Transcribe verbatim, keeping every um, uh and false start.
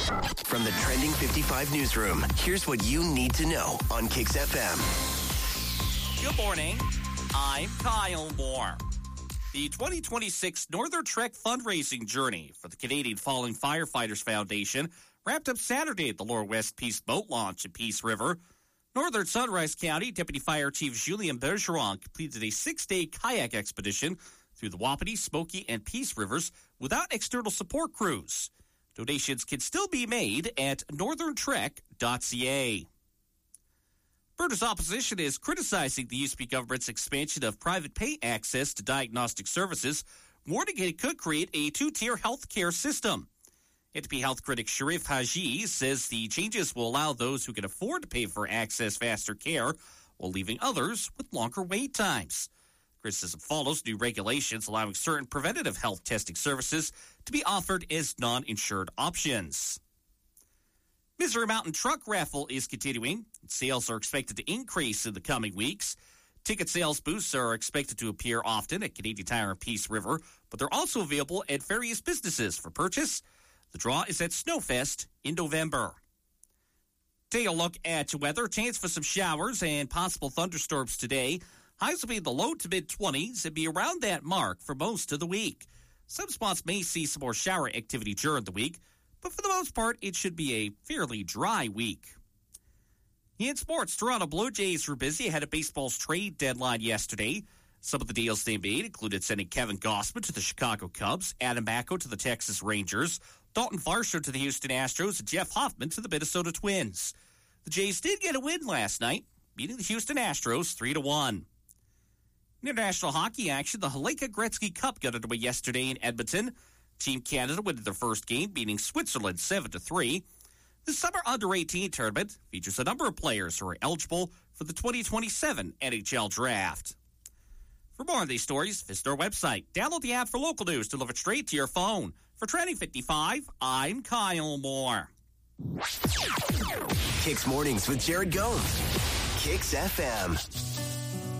From the Trending fifty-five newsroom, here's what you need to know on Kix F M. Good morning. I'm Kyle Moore. The twenty twenty-six Northern Trek fundraising journey for the Canadian Fallen Firefighters Foundation wrapped up Saturday at the Lower West Peace Boat Launch at Peace River. Northern Sunrise County Deputy Fire Chief Julien Bergeron completed a six-day kayak expedition through the Wapiti, Smoky, and Peace Rivers without external support crews. Donations can still be made at northern trek dot c a. Alberta's opposition is criticizing the U S B government's expansion of private pay access to diagnostic services, warning it could create a two-tier health care system. N T P health critic Sharif Haji says the changes will allow those who can afford to pay for access faster care, while leaving others with longer wait times. Criticism follows new regulations allowing certain preventative health testing services to be offered as non-insured options. Misery Mountain Truck Raffle is continuing. Sales are expected to increase in the coming weeks. Ticket sales booths are expected to appear often at Canadian Tire and Peace River, but they're also available at various businesses for purchase. The draw is at Snowfest in November. Take a look at weather. Chance for some showers and possible thunderstorms today. Highs will be in the low to mid-twenties and be around that mark for most of the week. Some spots may see some more shower activity during the week, but for the most part, it should be a fairly dry week. In sports, Toronto Blue Jays were busy ahead of baseball's trade deadline yesterday. Some of the deals they made included sending Kevin Gausman to the Chicago Cubs, Adam Macko to the Texas Rangers, Dalton Varsho to the Houston Astros, and Jeff Hoffman to the Minnesota Twins. The Jays did get a win last night, beating the Houston Astros three to one. International hockey action, the Haleka Gretzky Cup got underway yesterday in Edmonton. Team Canada won their first game, beating Switzerland seven to three. The Summer under eighteen tournament features a number of players who are eligible for the twenty twenty-seven N H L Draft. For more on these stories, visit our website. Download the app for local news delivered straight to your phone. For Trending fifty-five, I'm Kyle Moore. Kix Mornings with Jared Gomes. Kix F M.